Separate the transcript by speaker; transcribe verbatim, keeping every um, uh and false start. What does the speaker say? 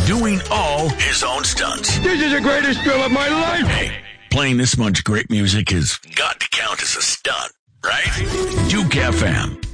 Speaker 1: doing all his own stunts.
Speaker 2: This is the greatest thrill of my life.
Speaker 1: Hey, playing this much great music has got to count as a stunt, right? Duke F M.